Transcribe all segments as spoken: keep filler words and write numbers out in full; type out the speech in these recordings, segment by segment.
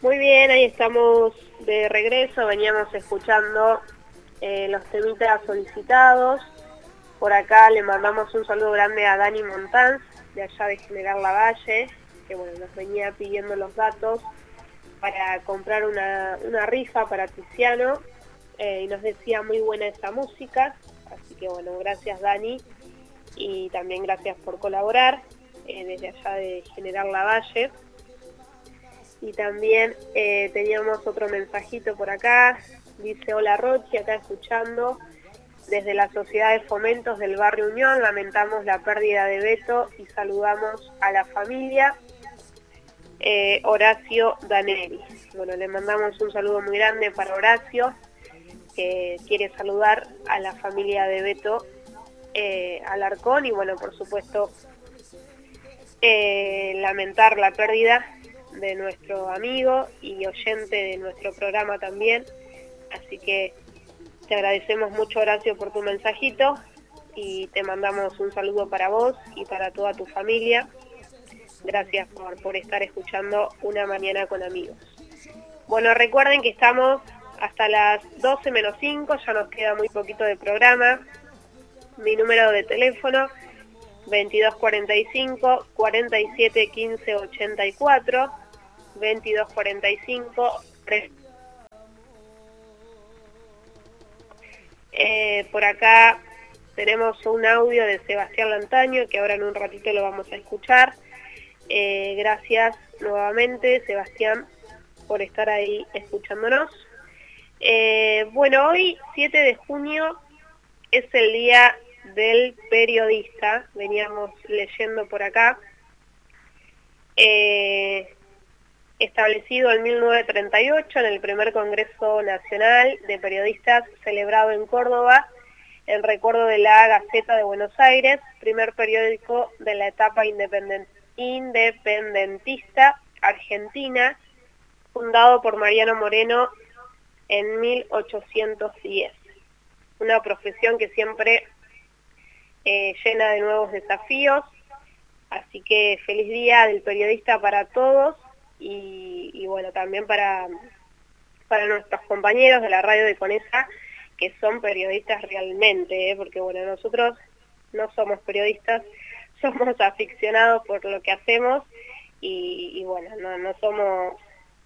Muy bien, ahí estamos de regreso, veníamos escuchando eh, los temitas solicitados. Por acá le mandamos un saludo grande a Dani Montanz, de allá de General Lavalle, que bueno, nos venía pidiendo los datos para comprar una, una rifa para Tiziano, eh, y nos decía muy buena esa música, así que bueno, gracias Dani, y también gracias por colaborar eh, desde allá de General Lavalle. Y también eh, teníamos otro mensajito por acá, dice: hola Rochi, acá escuchando desde la Sociedad de Fomentos del Barrio Unión, lamentamos la pérdida de Beto y saludamos a la familia. eh, Horacio Danelli. Bueno, le mandamos un saludo muy grande para Horacio, que quiere saludar a la familia de Beto eh, Alarcón, y bueno, por supuesto eh, lamentar la pérdida de nuestro amigo y oyente de nuestro programa también. Así que te agradecemos mucho, Horacio, por tu mensajito, y te mandamos un saludo para vos y para toda tu familia. Gracias por, por estar escuchando Una Mañana con Amigos. Bueno, recuerden que estamos hasta las doce menos cinco, ya nos queda muy poquito de programa. Mi número de teléfono veintidós cuarenta y cinco, cuarenta y siete quince ochenta y cuatro, veintidós cuarenta y cinco. Eh, por acá tenemos un audio de Sebastián Lantaño, que ahora en un ratito lo vamos a escuchar. Eh, gracias nuevamente, Sebastián, por estar ahí escuchándonos. Eh, bueno, hoy, siete de junio, es el Día del Periodista. Veníamos leyendo por acá. Eh, establecido en mil novecientos treinta y ocho en el primer Congreso Nacional de Periodistas celebrado en Córdoba, en recuerdo de la Gaceta de Buenos Aires, primer periódico de la etapa independent, independentista argentina, fundado por Mariano Moreno en mil ochocientos diez. Una profesión que siempre eh, llena de nuevos desafíos, así que feliz Día del Periodista para todos. Y, y bueno, también para, para nuestros compañeros de la radio de Conesa, que son periodistas realmente, ¿eh? Porque bueno, nosotros no somos periodistas, somos aficionados por lo que hacemos, y, y bueno, no, no somos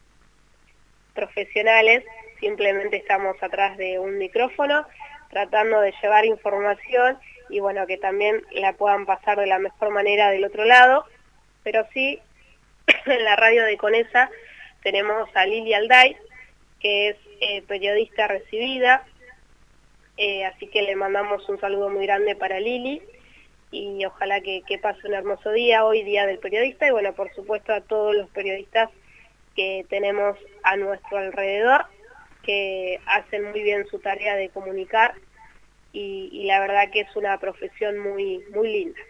profesionales, simplemente estamos atrás de un micrófono tratando de llevar información, y bueno, que también la puedan pasar de la mejor manera del otro lado. Pero sí, en la radio de Conesa tenemos a Lili Alday, que es eh, periodista recibida, eh, así que le mandamos un saludo muy grande para Lili, y ojalá que, que pase un hermoso día hoy, Día del Periodista, y bueno, por supuesto a todos los periodistas que tenemos a nuestro alrededor, que hacen muy bien su tarea de comunicar, y, y la verdad que es una profesión muy, muy linda.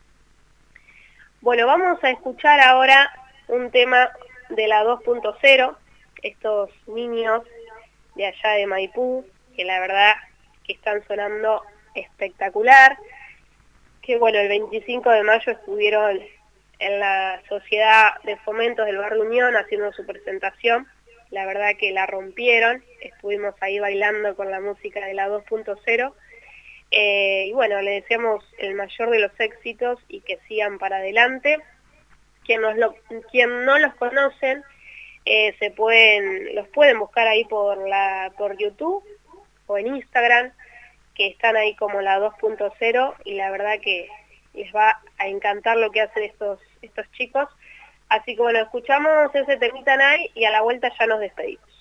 Bueno, vamos a escuchar ahora un tema de la dos punto cero, estos niños de allá de Maipú, que la verdad que están sonando espectacular, que bueno, el veinticinco de mayo estuvieron en la Sociedad de Fomentos del Barrio Unión haciendo su presentación. La verdad que la rompieron, estuvimos ahí bailando con la música de la dos punto cero, eh, y bueno, le deseamos el mayor de los éxitos y que sigan para adelante. Quien, nos lo, quien no los conocen, eh, se pueden, los pueden buscar ahí por, la, por YouTube o en Instagram, que están ahí como la dos punto cero, y la verdad que les va a encantar lo que hacen estos, estos chicos. Así que bueno, escuchamos ese temita ahí y a la vuelta ya nos despedimos.